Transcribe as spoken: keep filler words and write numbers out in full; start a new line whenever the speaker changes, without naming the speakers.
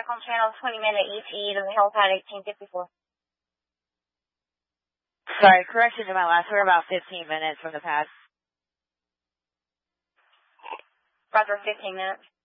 back on channel twenty minute E T E to the helipad eighteen fifty-four.
Sorry, correction to my last. We're about fifteen minutes from the pad.
Roger, fifteen minutes.